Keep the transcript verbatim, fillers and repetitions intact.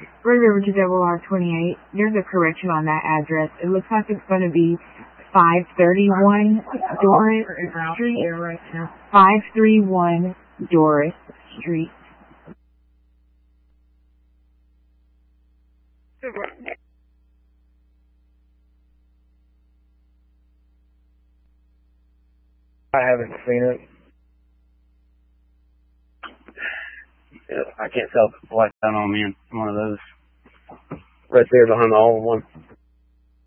Red River to Double R twenty-eight. There's a correction on that address. It looks like it's going to be five thirty-one Doris Street. five thirty-one Doris Street. I haven't seen it. I can't tell if it's like that on me. It's one of those right there behind the all-in-one.